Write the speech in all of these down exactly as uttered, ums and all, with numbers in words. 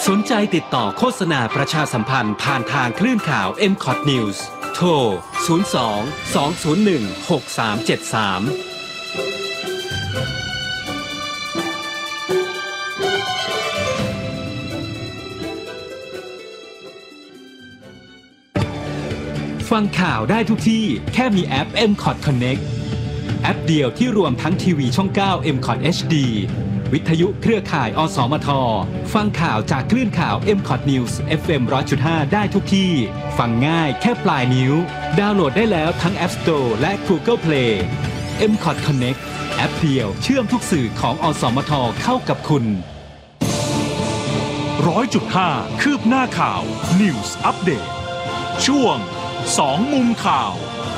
สนใจติดต่อโฆษณาประชาสัมพันธ์ผ่านทางคลื่นข่าว เอ็ม คอท News โทร ศูนย์ สอง สอง ศูนย์ หนึ่ง หก สาม เจ็ด สาม ฟังข่าวได้ทุกที่แค่มีแอป เอ็ม คอท Connect แอปเดียวที่รวมทั้งทีวีช่อง เก้า เอ็ม คอท เอช ดี วิทยุเครือข่าย อสมท ฟังข่าวจากคลื่นข่าว เอ็ม คอท News เอฟ เอ็ม หนึ่งร้อยจุดห้า ได้ทุกที่ ฟังง่ายแค่ปลายนิ้ว ดาวน์โหลดได้แล้วทั้ง App Store และ Google Play เอ็ม คอท Connect แอปเดียวเชื่อมทุกสื่อของอสมทเข้ากับคุณร้อยจุดห้า คืบหน้าข่าว News Update ช่วงสองมุมข่าว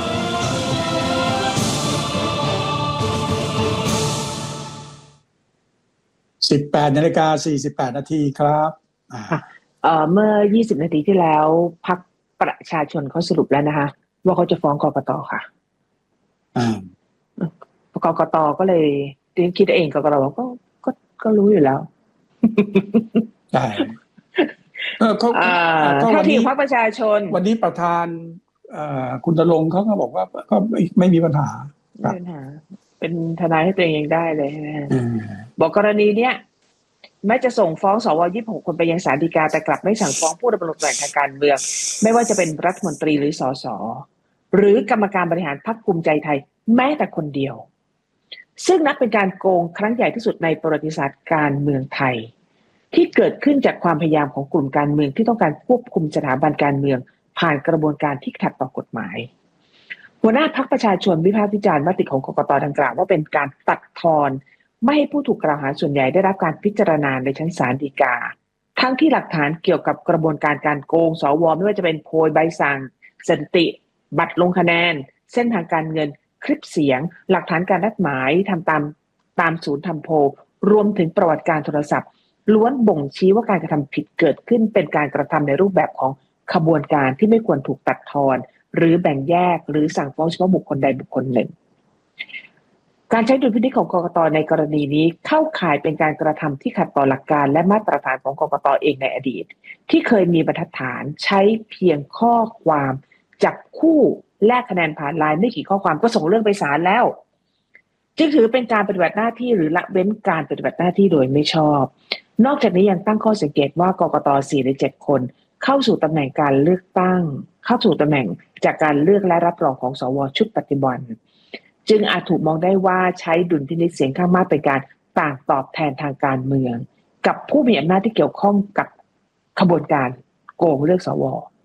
สิบแปดนาฬิกาสี่สิบแปดนาทีครับเอ่อเมื่อยี่สิบนาทีที่แล้วพรรคประชาชนเขาสรุปแล้วนะคะว่าเขาจะฟ้องกกต.ค่ะอ่ากกต.ก็เลยคิดเองกกต.ก็ก็ก็รู้อยู่แล้วใช่เออเขาถ้าทีพรรคประชาชนวันนี้ประธานเอ่อคุณณรงค์เขาก็บอกว่าก็ไม่ไม่มีปัญหาไม่มีปัญหาเป็นทนายให้ตัวเองได้เลยนะบอกกรณีเนี้ยแม้จะส่งฟ้องสวยี่สิบหกคนไปยังศาลฎีกาแต่กลับไม่สั่งฟ้องผู้ดำรงตำแหน่งทางการเมืองไม่ว่าจะเป็นรัฐมนตรีหรือสสหรือกรรมการบริหารพรรคภูมิใจไทยแม้แต่คนเดียวซึ่งนับเป็นการโกงครั้งใหญ่ที่สุดในประวัติศาสตร์การเมืองไทยที่เกิดขึ้นจากความพยายามของกลุ่มการเมืองที่ต้องการควบคุมสถาบันการเมืองผ่านกระบวนการที่ขัดต่อกฎหมายหัวหน้าพรรคประชาชนวิพากษ์วิจารณ์มติของกกต.ดังกล่าวว่าเป็นการตัดทอนไม่ให้ผู้ถูกกล่าวหาส่วนใหญ่ได้รับการพิจารณาในชั้นศาลฎีกาทั้งที่หลักฐานเกี่ยวกับกระบวนการการโกงสวไม่ว่าจะเป็นโพยใบสั่งสถิติบัตรลงคะแนนเส้นทางการเงินคลิปเสียงหลักฐานการนัดหมายทำตามตามศูนย์ทำโพลรวมถึงประวัติการโทรศัพท์ล้วนบ่งชี้ว่าการกระทำผิดเกิดขึ้นเป็นการกระทำในรูปแบบของขบวนการที่ไม่ควรถูกตัดทอนหรือแบ่งแยกหรือสั่งฟ้องเฉพาะบุคคลใดบุคคลหนึ่งการใช้ดุลพินิจของกกต.ในกรณีนี้เข้าข่ายเป็นการกระทำที่ขัดต่อหลักการและมาตรฐานของกกต.เองในอดีตที่เคยมีบรรทัดฐานใช้เพียงข้อความจับคู่แลกคะแนนผ่านไลน์ไม่กี่ข้อความก็ส่งเรื่องไปศาลแล้วจึงถือเป็นการปฏิบัติหน้าที่หรือละเว้นการปฏิบัติหน้าที่โดยไม่ชอบนอกจากนี้ยังตั้งข้อสังเกตว่ากกต.สี่หรือเจ็ดคนเข้าสู่ตำแหน่งการเลือกตั้งเข้าสู่ตำแหน่งจากการเลือกและรับรองของสวชุดปัจจุบันจึงอาจถูกมองได้ว่าใช้ดุลพินิจเสียงข้างมากเป็นการต่างตอบแทนทางการเมืองกับผู้มีอำนาจที่เกี่ยวข้องกับขบวนการโกงเลือกสว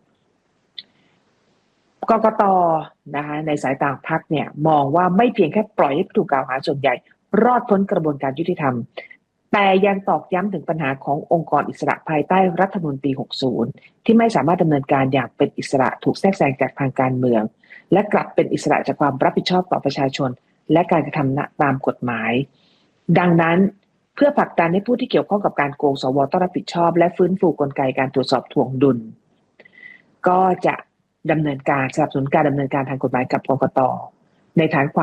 กกต.นะคะในสายตาพรรคเนี่ยมองว่าไม่เพียงแค่ปล่อยให้ผู้ถูกกล่าวหาส่วนใหญ่รอดพ้นกระบวนการยุติธรรมแต่ยังตอกย้ำถึงปัญหาขององค์กรอิสระภายใต้รัฐธรรมนูญปีหกสิบที่ไม่สามารถดำเนินการอย่างเป็นอิสระถูกแทรกแซงจากทางการเมืองและกลับเป็นอิสระจากความรับผิดชอบต่อประชาชนและการกระทำตามกฎหมายดังนั้นเพื่อผลักดันให้ผู้ที่เกี่ยวข้องกับการโกงสวต้องรับผิดชอบและฟื้นฟูกลไกการตรวจสอบถ่วงดุลก็จะดำเนินการสนับสนุนการดำเนินการทางกฎหมายกับกกต.ในฐานความ